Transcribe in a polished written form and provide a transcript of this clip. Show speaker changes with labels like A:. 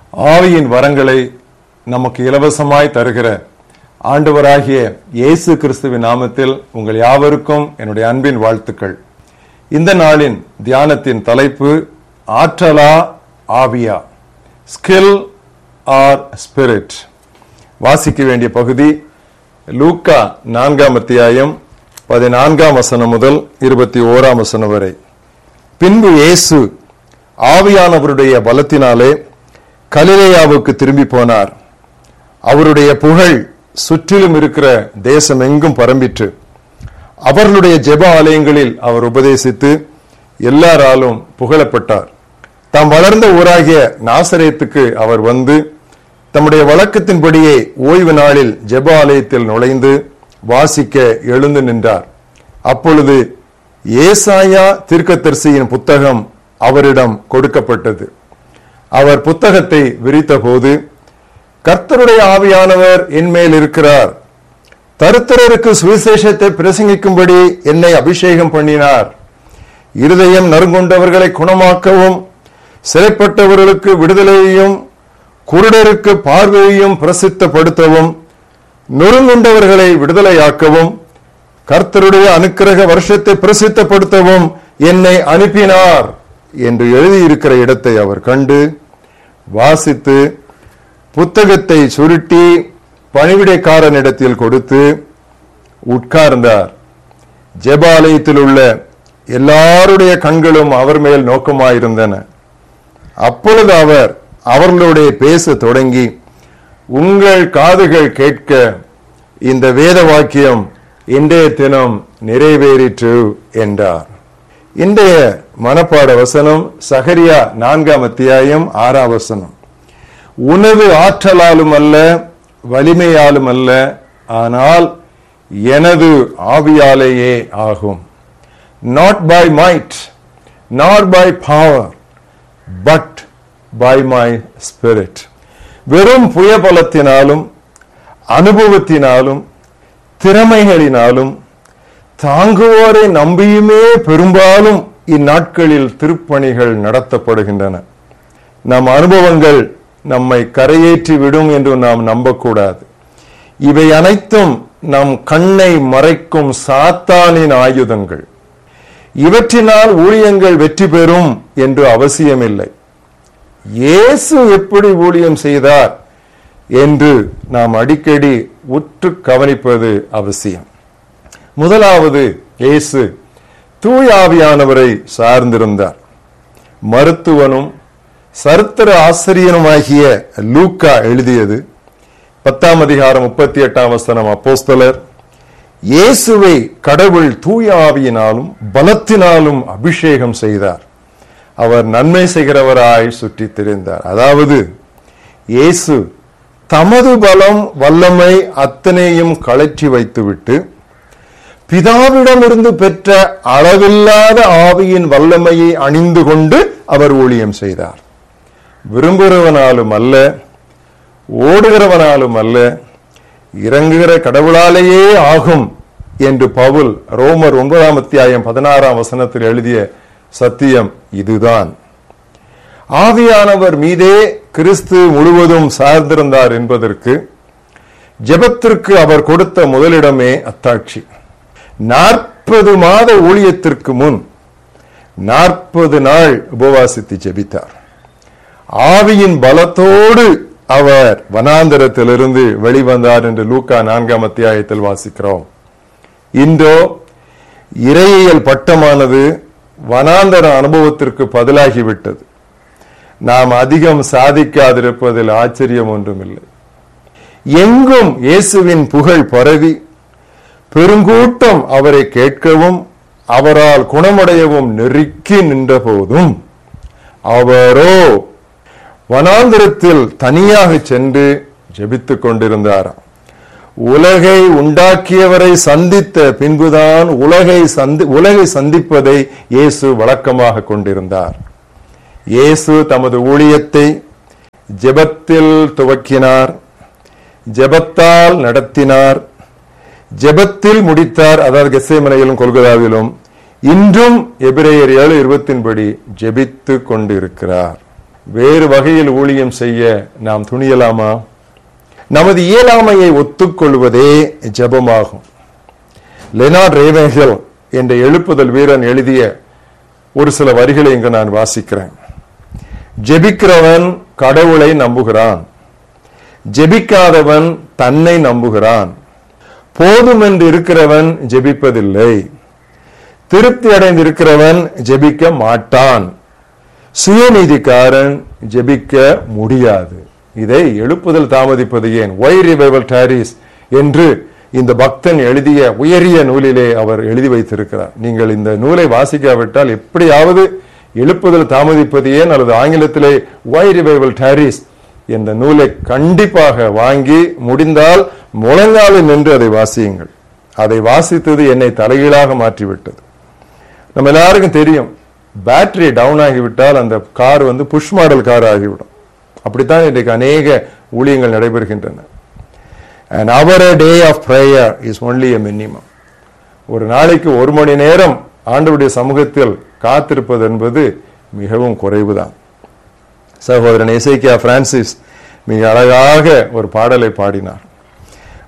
A: ஆவியின் வரங்களை நமக்கு இலவசமாய் தருகிற ஆண்டவராகிய இயேசு கிறிஸ்துவின் நாமத்தில் உங்கள் யாவருக்கும் என்னுடைய அன்பின் வாழ்த்துக்கள். இந்த நாளின் தியானத்தின் தலைப்பு ஆற்றலா ஆவியா, ஸ்கில் ஆர் ஸ்பிரிட். வாசிக்க வேண்டிய பகுதி லூக்கா 4ஆம் அத்தியாயம் 14ஆம் வசனம் முதல் 21ஆம் வசனம் வரை. பின்பு இயேசு ஆவியானவருடைய பலத்தினாலே கலிலேயாவுக்கு திரும்பி போனார். அவருடைய புகழ் சுற்றிலும் இருக்கிற தேசம் எங்கும் பரம்பிற்று. அவர்களுடைய ஜெப ஆலயங்களில் அவர் உபதேசித்து எல்லாராலும் புகழப்பட்டார். தாம் வளர்ந்த ஊராகிய நாசரேத்துக்கு அவர் வந்து தம்முடைய வழக்கத்தின்படியே ஓய்வு நாளில் ஜெப ஆலயத்தில் நுழைந்து வாசிக்க எழுந்து நின்றார். அப்பொழுது ஏசாயா தீர்க்கதரிசியின் புத்தகம் அவரிடம் கொடுக்கப்பட்டது. அவர் புத்தகத்தை விரித்த போது, கர்த்தருடைய ஆவியானவர் என்மேல் இருக்கிறார், தரித்திரருக்கு சுவிசேஷத்தை பிரசங்கிக்கும்படி என்னை அபிஷேகம் பண்ணினார், இருதயம் நறுங்கொண்டவர்களை குணமாக்கவும், சிறைப்பட்டவர்களுக்கு விடுதலையையும், குருடருக்கு பார்வையையும் பிரசித்தப்படுத்தவும், நொறுங்குண்டவர்களை விடுதலையாக்கவும், கர்த்தருடைய அனுக்கிரக வருஷத்தை பிரசித்தப்படுத்தவும் என்னை அனுப்பினார் என்று எழுதியிருக்கிற இடத்தை அவர் கண்டு வாசித்து புத்தகத்தை சுருட்டி பணிவிடைக்காரனிடத்தில் கொடுத்து உட்கார்ந்தார். ஜெபாலயத்தில் உள்ள எல்லாருடைய கண்களும் அவர் மேல் நோக்கமாயிருந்தன. அப்பொழுது அவர் அவர்களுடைய பேச தொடங்கி, உங்கள் காதுகள் கேட்க இந்த வேத வாக்கியம் இன்றைய தினம் நிறைவேறிற்று என்றார். இன்றைய மனப்பாட வசனம் சகரியா 4ஆம் அத்தியாயம் 6ஆம் வசனம். உனது ஆற்றலாலும் அல்ல, வலிமையாலும் அல்ல, ஆனால் எனது ஆவியாலேயே ஆகும். Not by might, nor by power, but by my spirit. வெறும் புயபலத்தினாலும் அனுபவத்தினாலும் திறமைகளினாலும் தாங்குவோரை நம்பியுமே பெரும்பாலும் இந்நாட்களில் திருப்பணிகள் நடத்தப்படுகின்றன. நம் அனுபவங்கள் நம்மை கரையேற்றி விடும் என்று நாம் நம்பக்கூடாது. இவை அனைத்தும் நம் கண்ணை மறைக்கும் சாத்தானின் ஆயுதங்கள். இவற்றினால் ஊழியங்கள் வெற்றி பெறும் என்று அவசியமில்லை. இயேசு எப்படி ஊழியம் செய்தார் என்று நாம் அடிக்கடி உற்று கவனிப்பது அவசியம். முதலாவது, இயேசு தூய ஆவியானவரை சார்ந்திருந்தார். மருத்துவனும் சரித்திர ஆசிரியனுமாகிய லூக்கா எழுதியது 10ஆம் அதிகாரம் 38ஆம் வசனம். அப்போஸ்தலர் இயேசுவை கடவுள் தூய ஆவியினாலும் பலத்தினாலும் அபிஷேகம் செய்தார். அவர் நன்மை செய்கிறவராய் சுற்றி திரிந்தார். அதாவது இயேசு தமது பலம் வல்லமை அத்தனையும் கழற்றி வைத்துவிட்டு பிதாவிடமிருந்து பெற்ற அளவில்லாத ஆவியின் வல்லமையை அணிந்து கொண்டு அவர் ஊழியம் செய்தார். விரும்புகிறவனாலும் அல்ல, ஓடுகிறவனாலும் அல்ல, இறங்குகிற கடவுளாலேயே ஆகும் என்று பவுல் ரோமர் 9ஆம் அத்தியாயம் 16ஆம் வசனத்தில் எழுதிய சத்தியம் இதுதான். ஆவியானவர் மீதே கிறிஸ்து முழுவதும் சார்ந்திருந்தார் என்பதற்கு ஜெபத்திற்கு அவர் கொடுத்த முதலிடமே அத்தாட்சி. 40 மாத ஊழியத்திற்கு முன் 40 நாள் உபவாசித்து ஜெபித்தார். ஆவியின் பலத்தோடு அவர் வனாந்தரத்திலிருந்து வெளிவந்தார் என்று லூக்கா 4ஆம் அத்தியாயத்தில் வாசிக்கிறோம். இன்றோ இறையியல் பட்டமானது வனாந்தர அனுபவத்திற்கு பதிலாகிவிட்டது. நாம் அதிகம் சாதிக்காதிருப்பதில் ஆச்சரியம் ஒன்றுமில்லை. எங்கும் இயேசுவின் புகழ் பரவி பெருங்கூட்டம் அவரை கேட்கவும் அவரால் குணமடையவும் நெருக்கி நின்ற போதும் அவரோ வனாந்திரத்தில் தனியாக சென்று ஜெபித்துக் கொண்டிருந்தாராம். உலகை உண்டாக்கியவரை சந்தித்த பின்புதான் உலகை சந்திப்பதை இயேசு வழக்கமாக கொண்டிருந்தார். இயேசு தமது ஊழியத்தை ஜெபத்தில் துவக்கினார், ஜெபத்தால் நடத்தினார், ஜெபத்தில் முடித்தார். அதாவது கெத்சேமனையிலும் கொல்கதாவிலும் இன்றும் எபிரேயர் 7:20 படி ஜெபித்து கொண்டிருக்கிறார். வேறு வகையில் ஊழியம் செய்ய நாம் துணியலாமா? நமது இயலாமையை ஒத்துக்கொள்வதே ஜெபமாகும். லெனார்ட் ரேவென்ஹெல் என்ற எழுப்புதல் வீரன் எழுதிய ஒரு சில வரிகளை இங்கு நான் வாசிக்கிறேன். ஜெபிக்கிறவன் கடவுளை நம்புகிறான், ஜெபிக்காதவன் தன்னை நம்புகிறான். போதும் என்று இருக்கிறவன் ஜெபிப்பதில்லை, திருப்தி அடைந்திருக்கிறவன் ஜெபிக்க மாட்டான், சுயநீதிக்காரன் ஜெபிக்க முடியாது. இதை எழுப்புதல் தாமதிப்பது ஏன், ஒய் ரிவைவல் டாரிஸ் என்று இந்த பக்தன் எழுதிய உயரிய நூலிலே அவர் எழுதி வைத்திருக்கிறார். நீங்கள் இந்த நூலை வாசிக்காவிட்டால் எப்படியாவது எழுப்புதல் தாமதிப்பது ஏன் அல்லது ஆங்கிலத்திலே ஒய் ரிவைவல் டாரிஸ் என்ற நூலை கண்டிப்பாக வாங்கி முடிந்தால் முழங்காலில் நின்று அதை வாசியுங்கள். அதை வாசித்தது என்னை தலைகீழாக மாற்றிவிட்டது. நம்ம எல்லாருக்கும் தெரியும், பேட்டரி டவுன் ஆகிவிட்டால் அந்த கார் புஷ் மாடல் கார் ஆகிவிடும். அப்படித்தான் இன்றைக்கு அநேக ஊழியங்கள் நடைபெறுகின்றன. An hour a day of prayer is only a minimum. ஒரு நாளைக்கு 1 மணி நேரம் ஆண்டவருடைய சமூகத்தில் காத்திருப்பது என்பது மிகவும் குறைவுதான். சகோதரன் எசேக்கியா பிரான்சிஸ் மிக அழகாக ஒரு பாடலை பாடினார்.